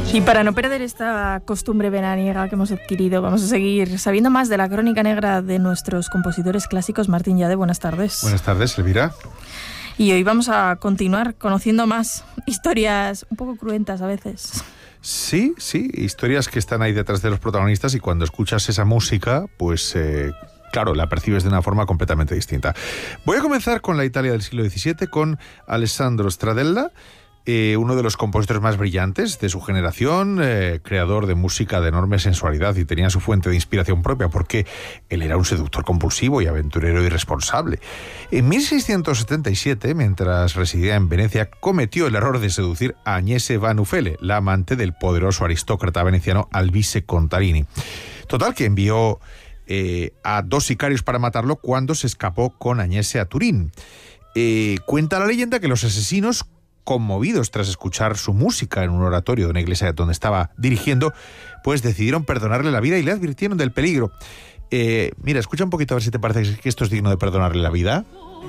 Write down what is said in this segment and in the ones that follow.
Y para no perder esta costumbre veraniega que hemos adquirido, vamos a seguir sabiendo más de la crónica negra de nuestros compositores clásicos. Martín Yade, buenas tardes. Buenas tardes, Elvira. Y hoy vamos a continuar conociendo más historias un poco cruentas a veces. Sí, historias que están ahí detrás de los protagonistas y cuando escuchas esa música, pues claro, la percibes de una forma completamente distinta. Voy a comenzar con la Italia del siglo XVII, con Alessandro Stradella, uno de los compositores más brillantes de su generación, creador de música de enorme sensualidad, y tenía su fuente de inspiración propia porque él era un seductor compulsivo y aventurero irresponsable. En 1677, mientras residía en Venecia, cometió el error de seducir a Agnese Van Ufele, la amante del poderoso aristócrata veneciano Alvise Contarini. Total, que envió a 2 sicarios para matarlo cuando se escapó con Agnese a Turín. Cuenta la leyenda que los asesinos, conmovidos tras escuchar su música en un oratorio de una iglesia donde estaba dirigiendo, pues decidieron perdonarle la vida y le advirtieron del peligro. Mira, escucha un poquito a ver si te parece que esto es digno de perdonarle la vida.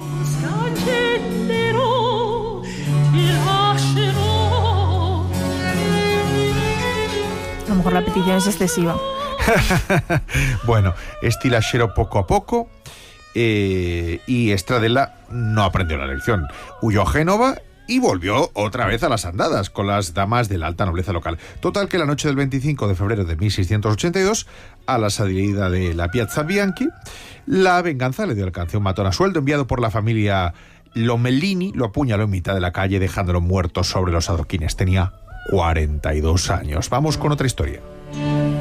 A lo mejor la petición es excesiva. Bueno, ti lascerò poco a poco. Y Stradella no aprendió la lección. Huyó a Génova y volvió otra vez a las andadas con las damas de la alta nobleza local. Total, que la noche del 25 de febrero de 1682, a la salida de la Piazza Bianchi, la venganza le dio alcance. Un matón a sueldo enviado por la familia Lomellini lo apuñaló en mitad de la calle, dejándolo muerto sobre los adoquines. Tenía 42 años. Vamos con otra historia.